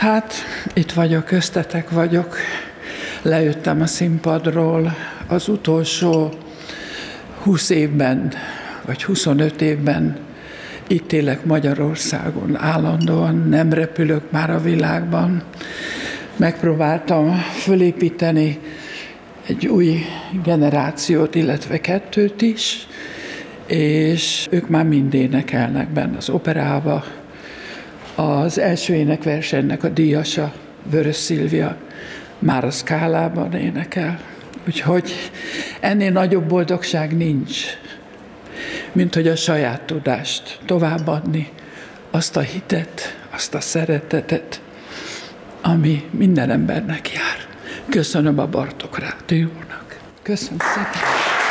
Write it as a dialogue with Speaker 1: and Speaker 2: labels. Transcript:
Speaker 1: Hát, itt vagyok, köztetek vagyok. Lejöttem a színpadról az utolsó 20 évben, vagy 25 évben. Itt élek Magyarországon állandóan, nem repülök már a világban. Megpróbáltam fölépíteni egy új generációt, illetve kettőt is, és ők már mind énekelnek benne az operába. Az első énekversenynek a díjasa, Vörös Szilvia, már a Scalában énekel. Úgyhogy ennél nagyobb boldogság nincs, mint hogy a saját tudást továbbadni, azt a hitet, azt a szeretetet, ami minden embernek jár. Köszönöm a Bartók Rádiónak. Köszönöm szépen.